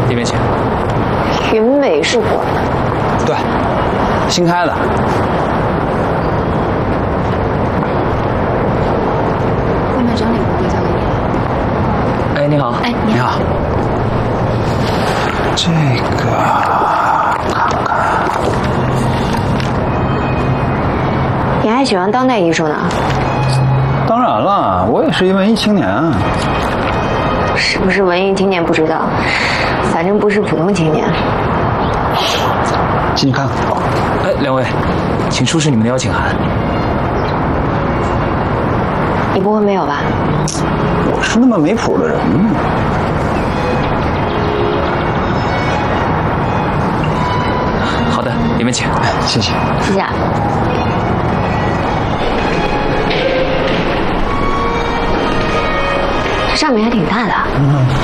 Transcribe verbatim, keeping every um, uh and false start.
里面请。 云美术馆。 对，新开的。 外面整理我会交给你。 哎，你好。 哎， 你好。这个看看。 你还喜欢当代艺术呢？ 当然了，我也是一文艺青年啊。 是不是文艺青年不知道，反正不是普通青年。 进去看看。 哎，两位，请出示你们的邀请函。 你不会没有吧？ 我是那么没谱的人吗？ 好的，里面请。 哎，谢谢。 谢谢。这上面还挺大的。 嗯。